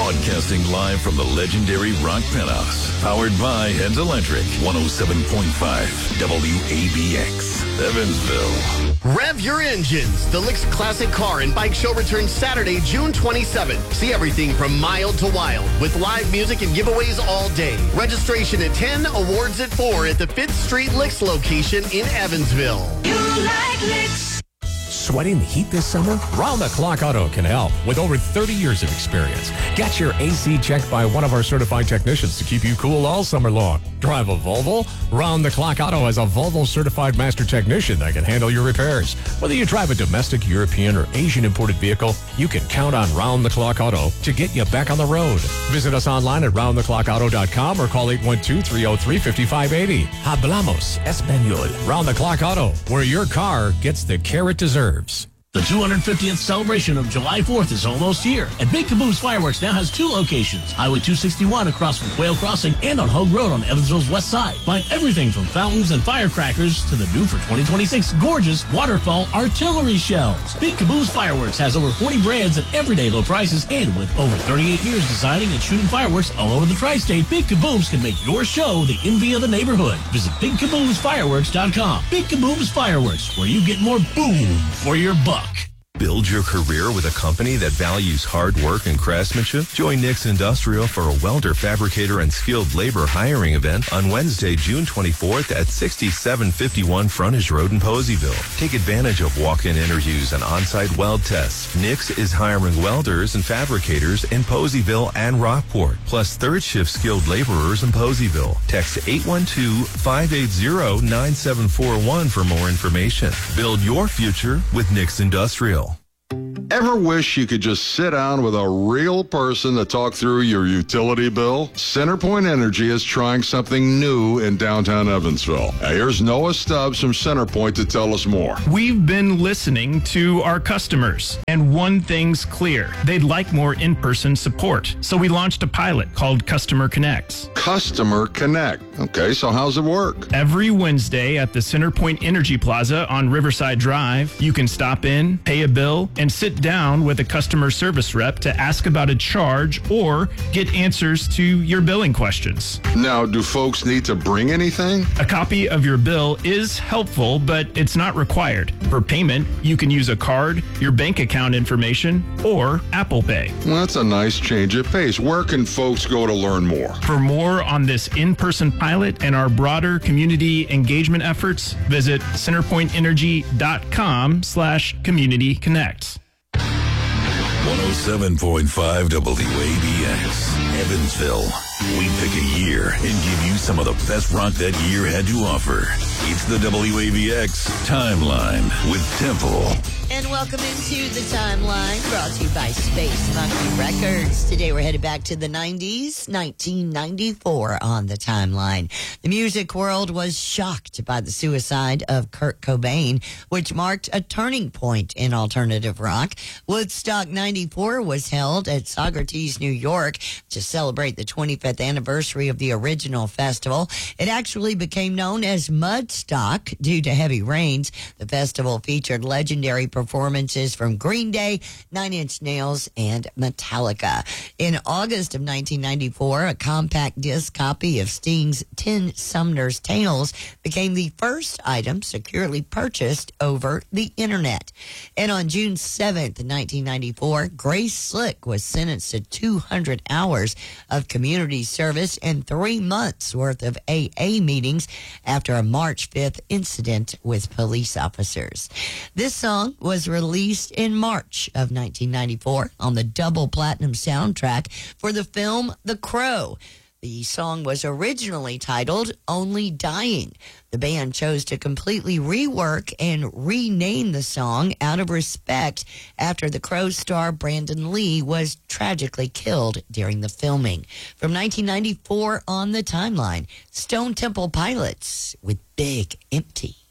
Broadcasting live from the legendary Rock Penthouse. Powered by Heads Electric. 107.5 WABX. Evansville. Rev your engines. The Licks Classic Car and Bike Show returns Saturday, June 27th. See everything from mild to wild with live music and giveaways all day. Registration at 10, awards at 4 at the 5th Street Licks location in Evansville. You like Licks. Sweating the heat this summer? Round the Clock Auto can help with over 30 years of experience. Get your AC checked by one of our certified technicians to keep you cool all summer long. Drive a Volvo? Round the Clock Auto has a Volvo certified master technician that can handle your repairs. Whether you drive a domestic, European, or Asian imported vehicle, you can count on Round the Clock Auto to get you back on the road. Visit us online at roundtheclockauto.com or call 812-303-5580. Hablamos Español. Round the Clock Auto, where your car gets the care it deserves. The 250th celebration of July 4th is almost here, and Big Caboose Fireworks now has 2 locations, Highway 261 across from Quail Crossing and on Hogue Road on Evansville's west side. Find everything from fountains and firecrackers to the new for 2026 gorgeous waterfall artillery shells. Big Caboose Fireworks has over 40 brands at everyday low prices, and with over 38 years designing and shooting fireworks all over the tri-state, Big Caboose can make your show the envy of the neighborhood. Visit BigCabooseFireworks.com. Big Caboose Fireworks, where you get more boom for your buck. Build your career with a company that values hard work and craftsmanship? Join Nix Industrial for a welder, fabricator, and skilled labor hiring event on Wednesday, June 24th at 6751 Frontage Road in Poseyville. Take advantage of walk-in interviews and on-site weld tests. Nix is hiring welders and fabricators in Poseyville and Rockport, plus third-shift skilled laborers in Poseyville. Text 812-580-9741 for more information. Build your future with Nix Industrial. Ever wish you could just sit down with a real person to talk through your utility bill? CenterPoint Energy is trying something new in downtown Evansville. Now, here's Noah Stubbs from CenterPoint to tell us more. We've been listening to our customers, and one thing's clear. They'd like more in-person support. So we launched a pilot called Customer Connects. Customer Connect. Okay, so how's it work? Every Wednesday at the CenterPoint Energy Plaza on Riverside Drive, you can stop in, pay a bill, and sit down with a customer service rep to ask about a charge or get answers to your billing questions. Now, do folks need to bring anything? A copy of your bill is helpful, but it's not required. For payment, you can use a card, your bank account information, or Apple Pay. Well, that's a nice change of pace. Where can folks go to learn more? For more on this in-person pilot and our broader community engagement efforts, visit centerpointenergy.com/community connect. 107.5 WABX, Evansville. We pick a year and give you some of the best rock that year had to offer. It's the WABX Timeline with Temple. And welcome into the Timeline, brought to you by Space Monkey Records. Today we're headed back to the 90s, 1994 on the Timeline. The music world was shocked by the suicide of Kurt Cobain, which marked a turning point in alternative rock. Woodstock 94 was held at Saugerties, New York to celebrate the 25th anniversary of the original festival. It actually became known as Mudstock due to heavy rains. The festival featured legendary performances from Green Day, Nine Inch Nails, and Metallica. In August of 1994, a compact disc copy of Sting's 10 Sumner's Tales became the first item securely purchased over the internet. And on June 7th, 1994, Grace Slick was sentenced to 200 hours of community service and 3 months worth of AA meetings after a March 5th incident with police officers. This song was released in March of 1994 on the double platinum soundtrack for the film The Crow. The song was originally titled Only Dying. The band chose to completely rework and rename the song out of respect after The Crow star Brandon Lee was tragically killed during the filming. From 1994 on the Timeline, Stone Temple Pilots with Big Empty.